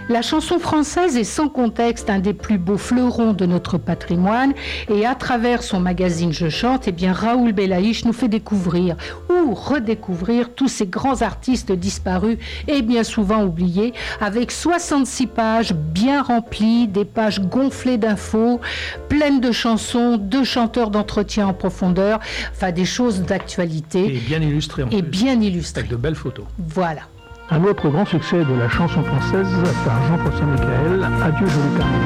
La chanson française est sans contexte un des plus beaux fleurons de notre patrimoine et à travers son magazine Je chante, Raoul Belaïch nous fait découvrir ou redécouvrir tous ces grands artistes disparus et bien souvent oubliés, avec 66 pages bien remplies, des pages gonflées d'infos, pleines de chansons, de chanteurs d'entretien en profondeur, enfin des choses d'actualité. Et bien illustrées en plus. Bien illustrées. Avec de belles photos. Voilà. Un autre grand succès de la chanson française par Jean-François Michael, Adieu joli carnet.